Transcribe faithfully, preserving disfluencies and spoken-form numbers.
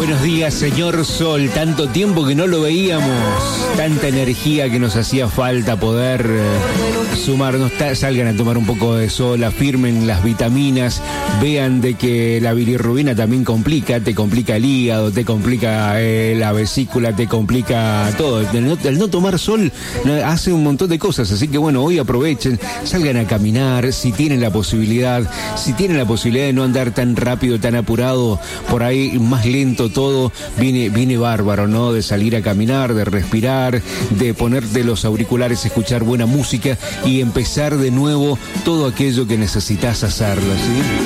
Buenos días, señor Sol. Tanto tiempo que no lo veíamos. Tanta energía que nos hacía falta poder eh, sumarnos. Ta- salgan a tomar un poco de sol, afirmen las vitaminas. Vean de que la bilirrubina también complica. Te complica el hígado, te complica eh, la vesícula, te complica todo. El no, el no tomar sol eh, hace un montón de cosas. Así que bueno, hoy aprovechen. Salgan a caminar si tienen la posibilidad. Si tienen la posibilidad de no andar tan rápido, tan apurado, por ahí más lento todo, viene, viene bárbaro, ¿no? De salir a caminar, de respirar, de ponerte los auriculares, escuchar buena música y empezar de nuevo todo aquello que necesitas hacerlo, ¿sí?